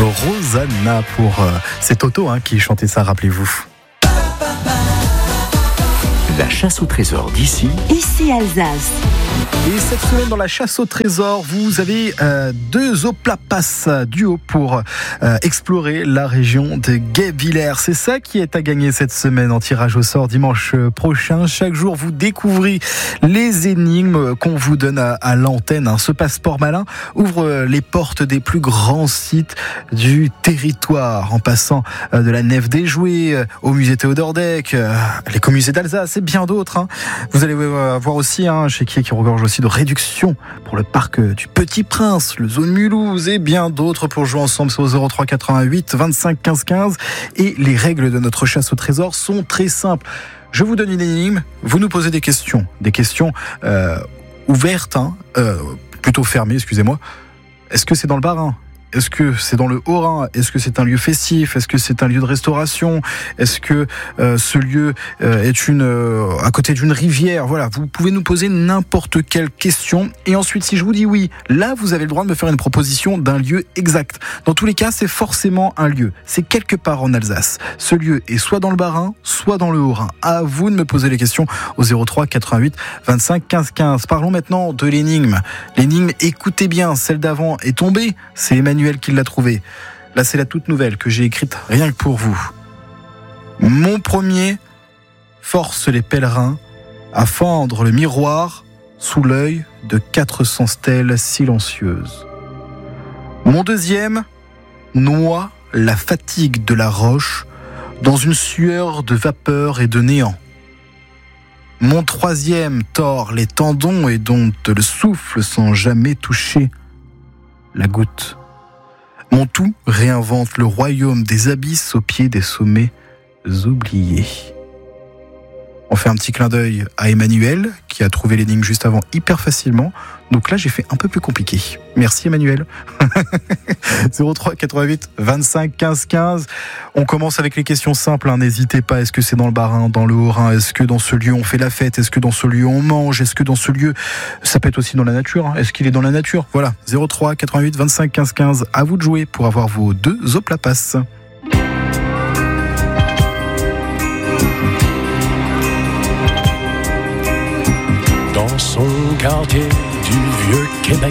Rosanna pour c'est Toto qui chantait ça, rappelez-vous. La chasse au trésor d'ici. Ici Alsace. Et cette semaine dans la chasse au trésor, vous avez deux Oplapas duo pour explorer la région de Guebwiller. C'est ça qui est à gagner cette semaine en tirage au sort dimanche prochain. Chaque jour, vous découvrez les énigmes qu'on vous donne à l'antenne. Ce passeport malin ouvre les portes des plus grands sites du territoire, en passant de la Nef des Jouets au musée Théodore Deck, l'écomusée d'Alsace et bien d'autres. Vous allez voir aussi chez qui regorge aussi de réduction pour le parc du Petit Prince, le Zone Mulhouse et bien d'autres. Pour jouer ensemble, c'est au 03 88 25 15 15. Et les règles de notre chasse au trésor sont très simples. Je vous donne une énigme, vous nous posez des questions ouvertes, plutôt fermées, excusez-moi. Est-ce que c'est dans le Bas-Rhin ? Est-ce que c'est dans le Haut-Rhin ? Est-ce que c'est un lieu festif ? Est-ce que c'est un lieu de restauration ? Est-ce que ce lieu est à côté d'une rivière ? Voilà, vous pouvez nous poser n'importe quelle question. Et ensuite, si je vous dis oui, là, vous avez le droit de me faire une proposition d'un lieu exact. Dans tous les cas, c'est forcément un lieu. C'est quelque part en Alsace. Ce lieu est soit dans le Bas-Rhin, soit dans le Haut-Rhin. À vous de me poser les questions au 03 88 25 15 15. Parlons maintenant de l'énigme. L'énigme, écoutez bien, celle d'avant est tombée. C'est Emmanuel qui l'a trouvée. Là, c'est la toute nouvelle que j'ai écrite rien que pour vous. Mon premier force les pèlerins à fendre le miroir sous l'œil de 400 stèles silencieuses. Mon deuxième noie la fatigue de la roche dans une sueur de vapeur et de néant. Mon troisième tord les tendons et dompte le souffle sans jamais toucher la goutte. Mon tout réinvente le royaume des abysses au pied des sommets oubliés. On fait un petit clin d'œil à Emmanuel, qui a trouvé l'énigme juste avant hyper facilement. Donc là, j'ai fait un peu plus compliqué. Merci Emmanuel. 03 88 25 15 15. On commence avec les questions simples. N'hésitez pas. Est-ce que c'est dans le Bas-Rhin, dans le Haut-Rhin ? Est-ce que dans ce lieu on fait la fête ? Est-ce que dans ce lieu on mange ? Est-ce que dans ce lieu, ça peut être aussi dans la nature ? Est-ce qu'il est dans la nature ? Voilà. 03 88 25 15 15. À vous de jouer pour avoir vos deux Oplapas. Dans son quartier du vieux Québec,